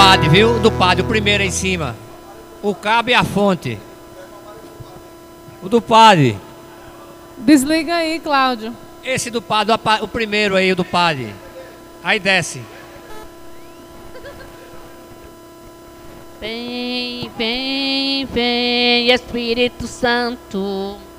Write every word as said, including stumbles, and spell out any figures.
padre, viu? Do padre, o primeiro aí em cima. O cabo e a fonte. O do padre. Desliga aí, Cláudio. Esse do padre, o primeiro aí, o do padre. Aí desce. Vem, vem, vem, Espírito Santo.